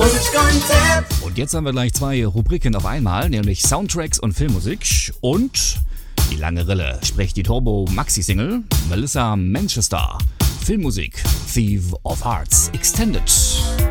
Und jetzt haben wir gleich zwei Rubriken auf einmal, nämlich Soundtracks und Filmmusik und die lange Rille, sprich die Turbo-Maxi-Single Melissa Manchester. Filmmusik Thief of Hearts Extended.